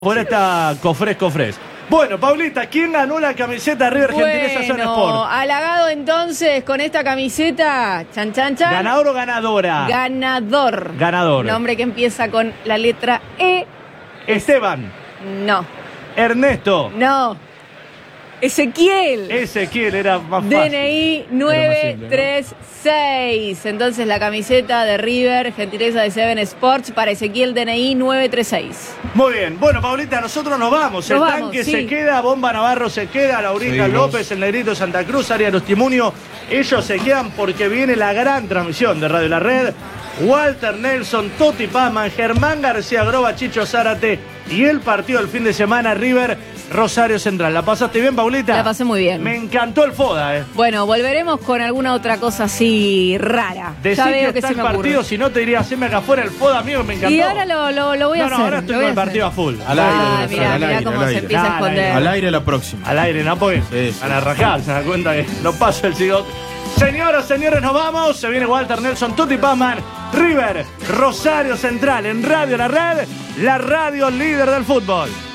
Por esta cofres. Bueno, Paulita, ¿quién ganó la camiseta River Gentileza Zona Sport? Halagado entonces con esta camiseta. Chan, chan, chan. ¿Ganador o ganadora? Ganador. Ganador. Nombre que empieza con la letra E. Esteban. No. Ernesto. No. Ezequiel. Ezequiel era más fácil. DNI 936. Entonces la camiseta de River, gentileza de Seven Sports, para Ezequiel, DNI 936. Muy bien. Bueno, Paulita, nosotros nos vamos. El tanque se queda, Bomba Navarro se queda, Laurita López, el Negrito Santa Cruz, Ariel Ostimunio. Ellos se quedan porque viene la gran transmisión de Radio La Red. Walter Nelson, Toti Pazman, Germán García Groba, Chicho Zárate y el partido del fin de semana River Rosario Central. ¿La pasaste bien, Paulita? La pasé muy bien. Me encantó el FODA, Bueno, volveremos con alguna otra cosa así rara. Decí ya veo que está se el me partido, ocurre. si no te diría, haceme acá afuera el FODA, amigo, me encantó. Y ahora lo voy a hacer. No, ahora estoy con el partido a full. Al aire, mirá cómo se empieza a esconder. Al aire la próxima. Al aire, ¿no? Porque Sí. van a rajar, se dan cuenta que no pasa el cigote. Señoras, señores, nos vamos. Se viene Walter Nelson, Tuti Pazman, River, Rosario Central en Radio La Red, la radio líder del fútbol.